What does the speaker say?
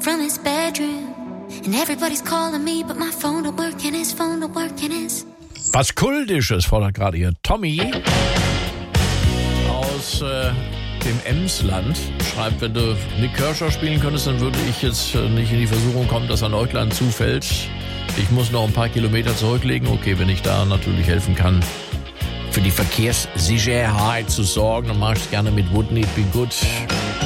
from his bedroom. And everybody's calling me, but my phone don't work and his phone don't work and his... Was Kultisches fordert gerade hier Tommy aus dem Emsland. Schreibt, wenn du Nick Kershaw spielen könntest, dann würde ich jetzt nicht in die Versuchung kommen, dass er Neukland zufällt. Ich muss noch ein paar Kilometer zurücklegen. Okay, wenn ich da natürlich helfen kann, für die Verkehrssicherheit zu sorgen, dann mache ich es gerne mit Wouldn't It Be Good.